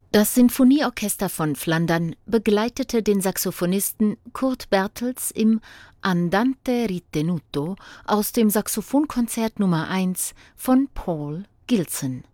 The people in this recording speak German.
Das Sinfonieorchester von Flandern begleitete den Saxophonisten Kurt Bertels im Andante ritenuto aus dem Saxophonkonzert Nr. 1 von Paul Gilson.